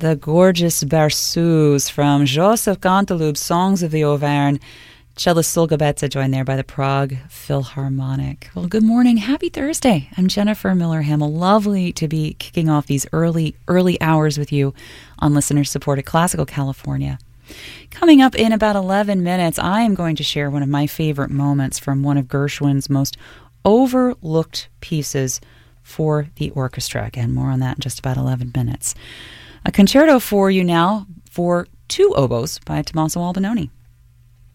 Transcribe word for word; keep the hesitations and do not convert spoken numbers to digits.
the gorgeous Berceuse from Joseph Canteloup's Songs of the Auvergne. Cellist Olga Betza joined there by the Prague Philharmonic. Well, good morning. Happy Thursday. I'm Jennifer Miller-Hamill. Lovely to be kicking off these early, early hours with you on listener-supported Classical California. Coming up in about eleven minutes, I am going to share one of my favorite moments from one of Gershwin's most overlooked pieces for the orchestra. Again, more on that in just about eleven minutes. A concerto for you now for two oboes by Tommaso Albinoni.